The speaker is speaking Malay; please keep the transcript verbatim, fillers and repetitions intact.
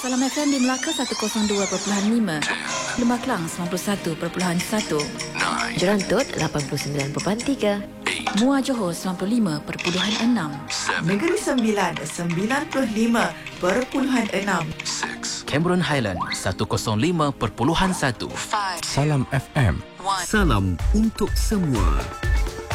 Salam F M di Melaka seratus dua perpuluhan lima, Lembah Kelang sembilan puluh satu perpuluhan satu, Jerantut lapan puluh sembilan perpuluhan tiga, Muar Johor sembilan puluh lima perpuluhan enam, Negeri Sembilan sembilan puluh lima perpuluhan enam, Cameron Highland seratus lima perpuluhan satu. Salam F M. Salam untuk semua.